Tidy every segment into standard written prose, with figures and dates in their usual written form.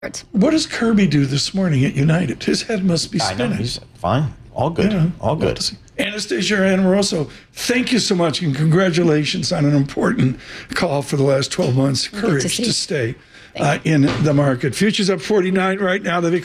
What does Kirby do this morning at United? His head must be I know, spinning. he's fine. All good. Yeah, All good. Anastasia Amoroso, thank you so much and congratulations on an important call for the last 12 months. Courage to stay in the market. Futures up 49 right now, the VIX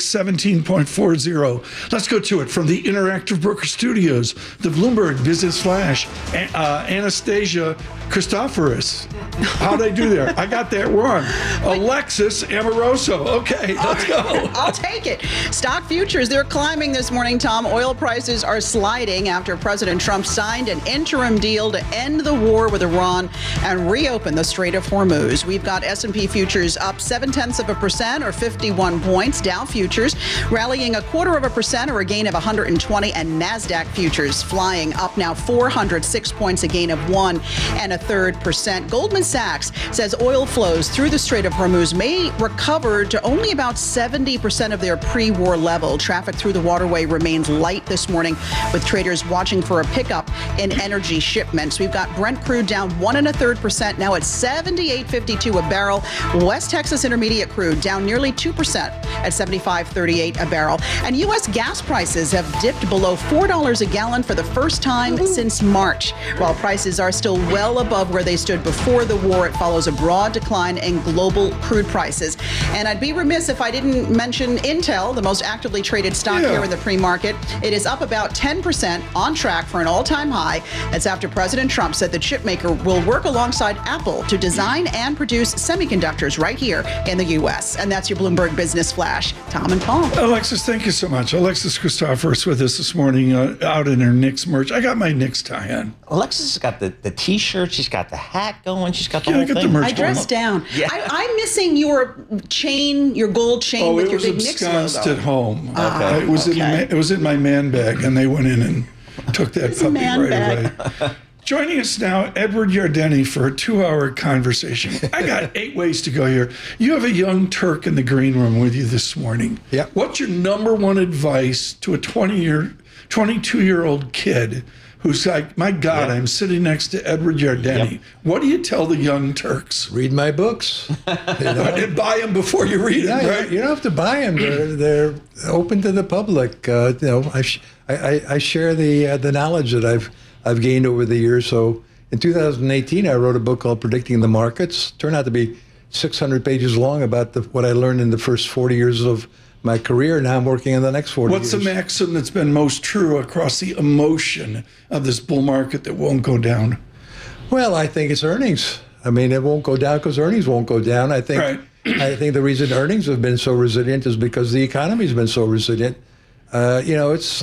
17.40. Let's go to it from the Interactive Broker Studios, the Bloomberg Business Flash, Anastasia Christoforous. How'd I do there? I got that wrong. Alexis Amoroso. Okay, let's go. I'll take it. Stock futures, they're climbing this morning, Tom. Oil prices are sliding after President Trump signed an interim deal to end the war with Iran and reopen the Strait of Hormuz. We've got S&P futures up 0.7% or 51 points. Dow futures rallying 0.25% or a gain of 120, and NASDAQ futures flying up now 406 points, a gain of 1.33%. Goldman Sachs says oil flows through the Strait of Hormuz may recover to only about 70% of their pre-war level. Traffic through the waterway remains light this morning, with traders watching for a pickup in energy shipments. We've got Brent crude down 1.33%, now at $78.52 a barrel. West Texas Intermediate crude down nearly 2% at $75.38 a barrel. And U.S. gas prices have dipped below $4 a gallon for the first time since March. While prices are still well above where they stood before the war, it follows a broad decline in global crude prices. And I'd be remiss if I didn't mention Intel, the most actively traded stock here in the pre-market. It is up about 10%, on track for an all-time high. That's after President Trump said the chipmaker will work alongside Apple to design and produce semiconductors right here in the U.S. And that's your Bloomberg Business Flash. Tom and Paul. Alexis, thank you so much. Alexis Christoforous with us this morning out in her Knicks merch. I got my Knicks tie on. Alexis has got the T-shirt. She's got the hat going. She's got the whole I got thing. the merch I dressed down. Yeah. I'm missing your chain, your gold chain with your big Knicks logo. It was ensconced at home. Okay. It was in my man bag, and they went in and took that puppy right away. Joining us now, Edward Yardeni for a 2-hour conversation. I got 8 ways to go here. You have a young Turk in the green room with you this morning. Yeah. What's your number one advice to a 22-year-old kid who's like, my God, I'm sitting next to Edward Yardeni. Yep. What do you tell the young Turks? Read my books. And buy them before you read them, right? You don't have to buy them. They're open to the public. I share the knowledge that I've gained over the years. So in 2018, I wrote a book called Predicting the Markets. Turned out to be 600 pages long about what I learned in the first 40 years of my career. Now I'm working on the next 40 years. What's the maxim that's been most true across the emotion of this bull market that won't go down? Well, I think it's earnings. I mean, it won't go down because earnings won't go down. I think the reason earnings have been so resilient is because the economy's been so resilient. It's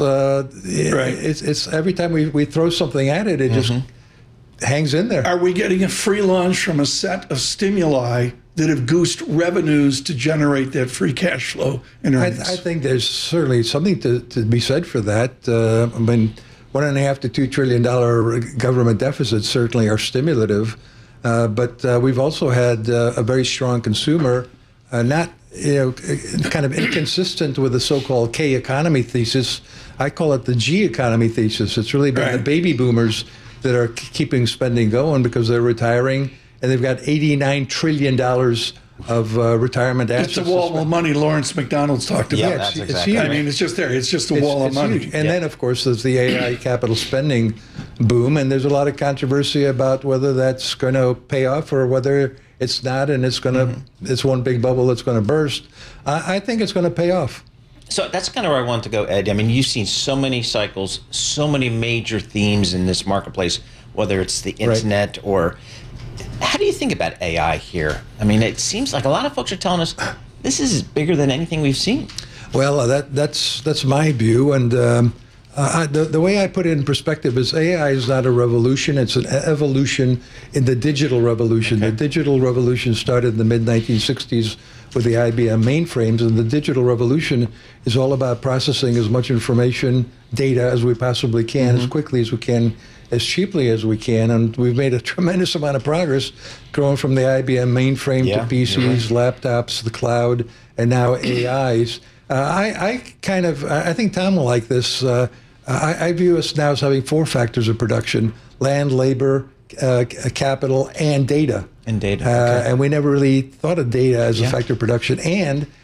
every time we throw something at it, it just hangs in there. Are we getting a free lunch from a set of stimuli that have goosed revenues to generate that free cash flow in earnings? I think there's certainly something to be said for that. I mean, $1.5 to $2 trillion government deficits certainly are stimulative, but we've also had a very strong consumer, not kind of inconsistent with the so-called K economy thesis. I call it the G economy thesis. It's really been the baby boomers that are keeping spending going because they're retiring, and they've got $89 trillion of retirement assets. It's a wall of money Lawrence McDonald's talked about. Yeah, that's exactly I mean, it's just there. It's just a wall of money. Huge. And then, of course, there's the AI capital spending boom, and there's a lot of controversy about whether that's going to pay off or whether it's not, and it's going to it's one big bubble that's going to burst. I think it's going to pay off. So that's kind of where I want to go, Ed. I mean, you've seen so many cycles, so many major themes in this marketplace, whether it's the internet or... How do you think about AI here? I mean, it seems like a lot of folks are telling us this is bigger than anything we've seen. Well, that's my view, and the way I put it in perspective is AI is not a revolution; it's an evolution in the digital revolution. The digital revolution started in the mid-1960s with the IBM mainframes, and the digital revolution is all about processing as much information, data as we possibly can, as quickly as we can, as cheaply as we can, and we've made a tremendous amount of progress going from the IBM mainframe to PCs, laptops, the cloud, and now AIs. I think Tom will like this. I view us now as having 4 factors of production: land, labor, capital, and data. And data. And we never really thought of data as a factor of production. And